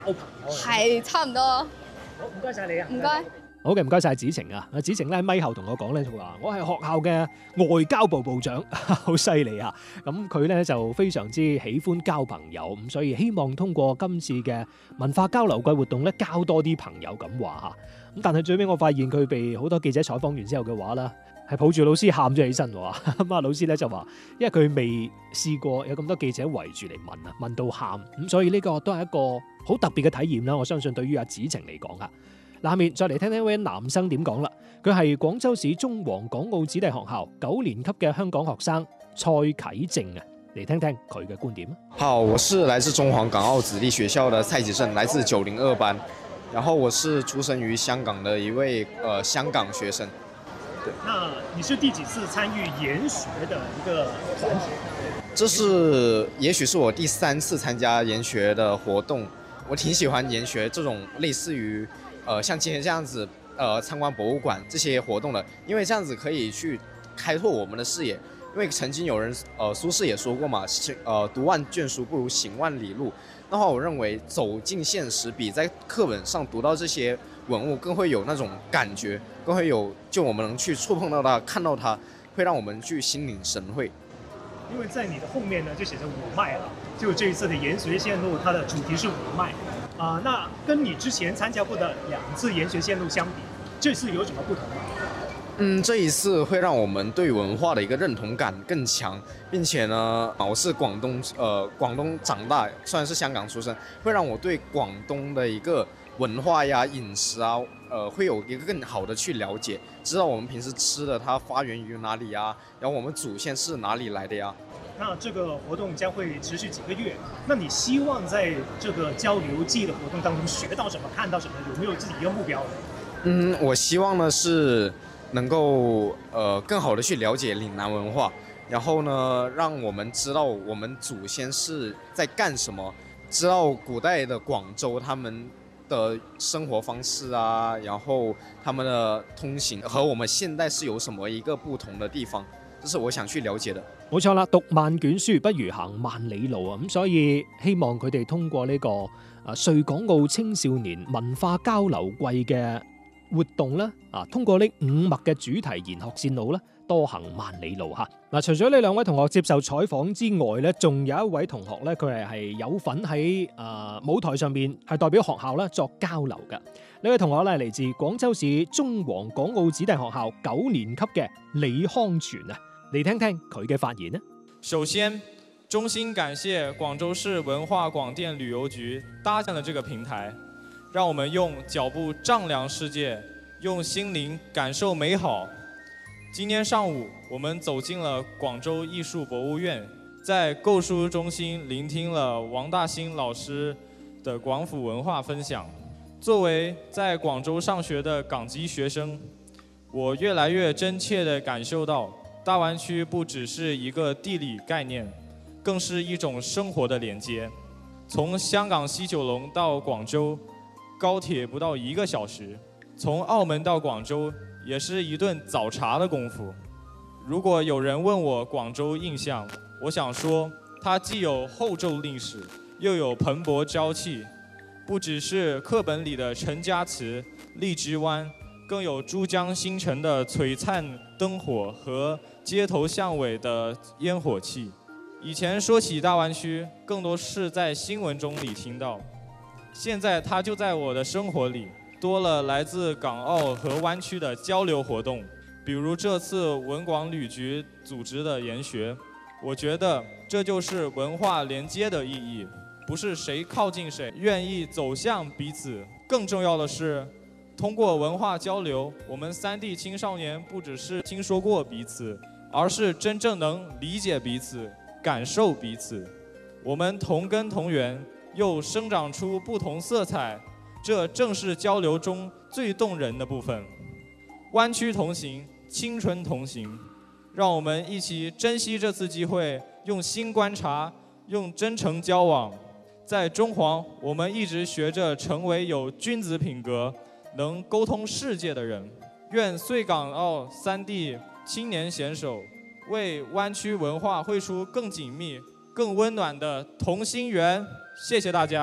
係差唔多。好， 唔該晒你啊！ 唔該。 好嘅，唔該晒子晴啊！阿子晴咧喺咪後同我講咧，佢話我係學校嘅外交部部長，好犀利啊！咁佢咧就非常之喜歡交朋友，咁所以希望通過今次嘅文化交流季活動咧，交多啲朋友咁話嚇。咁但係最尾我發現佢被好多記者採訪完之後嘅話啦，係抱住老師喊咗起身喎。咁啊老師咧就話，因為佢未試過有咁多記者圍住嚟問啊，問到喊，咁所以呢個都係一個好特別嘅體驗啦。我相信對於阿子晴嚟講啊。下面再嚟聽聽位男生點講啦，佢係廣州市中皇港澳子弟學校9年級嘅香港學生蔡啟正啊，嚟聽聽佢嘅觀點。 好，我是來自中皇港澳子弟學校的蔡啟正，來自902班，然後我是出生於香港的一位香港學生。對， 那你是第幾次參與研學的一個團體？ 這是也許是我第3次參加研學的活動，我挺喜歡研學這種類似於像今天這樣子參觀博物館這些活動的，因為這樣子可以去開拓我們的視野。因為曾經有人蘇軾也說過嘛，讀萬卷書不如行萬里路。那麼我認為走進現實比在課本上讀到這些文物更會有那種感覺，更會有就我們能去觸碰到它，看到它，會讓我們去心領神會。 因為在你的後面呢就寫着我脈啊，就這一次的研學線路，它的主題是我脈。那跟你之前參加過的2次研學線路相比，這次有什麼不同嗎？ 這一次會讓我們對文化的一個認同感更強，並且呢，我是廣東長大，雖然是香港出生，會讓我對廣東的一個文化呀、飲食啊，會有一個更好的去了解，知道我們平時吃的它發源於哪裡啊，然後我們祖先是哪裡來的呀。 那這個活動將會持續幾個月，那你希望在這個交流季的活動當中學到什麼、看到什麼？有沒有自己一個目標？ 我希望呢是能夠更好的去了解嶺南文化，然後呢讓我們知道我們祖先是在幹什麼，知道古代的廣州他們的生活方式啊，然後他們的通行和我們現代是有什麼一個不同的地方，這是我想去了解的。 冇錯啦，讀萬卷書不如行萬里路啊！咁所以希望佢哋通過呢個穗港澳青少年文化交流季嘅活動啦，通過呢5脈嘅主題研學線路啦，多行萬里路嚇。嗱，除咗呢2位同學接受採訪之外咧，仲有一位同學咧，佢係有份喺舞台上邊係代表學校啦作交流嘅。呢位同學咧嚟自廣州市中皇港澳子弟學校9年級嘅李康全啊。嚟聽聽佢嘅發言呢。 首先，衷心感謝廣州市文化廣電旅遊局搭建了這個平台，讓我們用腳步丈量世界，用心靈感受美好。今天上午，我們走進了廣州藝術博物院，在購書中心聆聽了王大興老師的廣府文化分享。作為在廣州上學的港籍學生，我越來越真切地感受到大灣區不只是一個地理概念，更是一種生活的連接。從香港西九龍到廣州，高鐵不到1個小時；從澳門到廣州，也是一頓早茶的功夫。如果有人問我廣州印象，我想說，它既有厚重歷史，又有蓬勃朝氣，不只是課本裡的陳家祠、荔枝灣，更有珠江新城的璀璨燈火和街頭巷尾的煙火氣。以前說起大灣區，更多是在新聞中裡聽到，現在它就在我的生活裡，多了來自港澳和灣區的交流活動，比如這次文廣旅局組織的研學。我覺得這就是文化連接的意義，不是誰靠近誰，願意走向彼此。更重要的是，通過文化交流，我們3地青少年不只是聽說過彼此，而是真正能理解彼此、感受彼此。我們同根同源，又生長出不同色彩，這正是交流中最動人的部分。灣區同行，青春同行，讓我們一起珍惜這次機會，用心觀察，用真誠交往。在中皇，我們一直學着成為有君子品格、能溝通世界的人。願穗港澳3地青年攜手，為灣區文化繪出更緊密、更溫暖的同心圓。謝謝大家。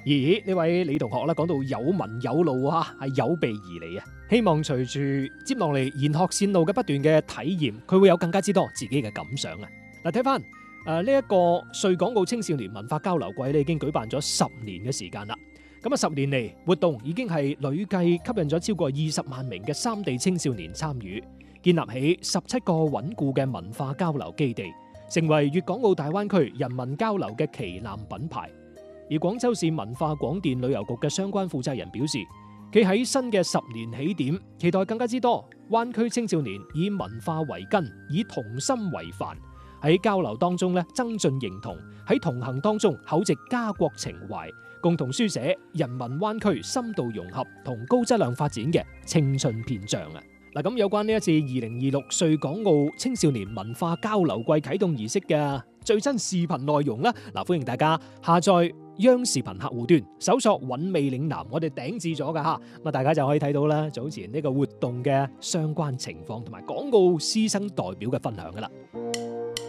咦，呢位李同學咧講到有文有路啊，係有備而嚟啊！希望隨住接落嚟研學線路嘅不斷嘅體驗，佢會有更加之多自己嘅感想啊！嗱，睇翻呢一個穗港澳青少年文化交流季咧，已經舉辦咗10年嘅時間啦。咁啊，10年嚟活動已經係累計吸引咗超過20萬名嘅3地青少年參與，建立起17個穩固嘅文化交流基地，成為粵港澳大灣區人民交流嘅旗艦品牌。而廣州市文化廣電旅遊局嘅相關負責人表示，企喺新嘅10年起點，期待更加之多灣區青少年以文化為根，以童心為範，喺交流當中增進認同，喺同行當中厚植家國情懷，共同書寫人民灣區深度融合同高質量發展嘅青春篇章啊！嗱，咁有關呢一次2026穗港澳青少年文化交流季啟動儀式嘅最新視頻內容啦，歡迎大家下載央視頻客戶端，搜索韻味嶺南，我哋頂置咗噶吓，咁大家就可以睇到啦，早前呢個活動嘅相關情況同埋港澳師生代表嘅分享噶啦。